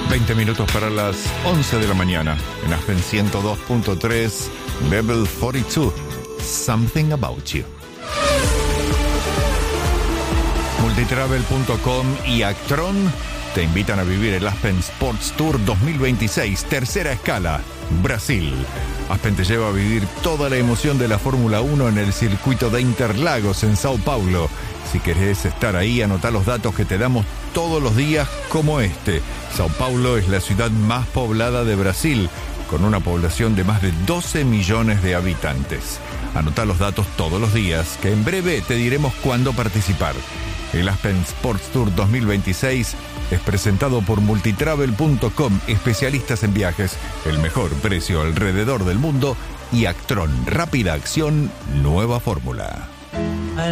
20 minutos para las 11 de la mañana. En Aspen 102.3, Level 42, Something About You. Multitravel.com y Actron te invitan a vivir el Aspen Sports Tour 2026, tercera escala, Brasil. Aspen te lleva a vivir toda la emoción de la Fórmula 1 en el circuito de Interlagos en Sao Paulo. Si querés estar ahí, anotá los datos que te damos todos los días como este. Sao Paulo es la ciudad más poblada de Brasil, con una población de más de 12 millones de habitantes. Anotá los datos todos los días, que en breve te diremos cuándo participar. El Aspen Sports Tour 2026 es presentado por Multitravel.com, especialistas en viajes, el mejor precio alrededor del mundo, y Actron, rápida acción, nueva fórmula.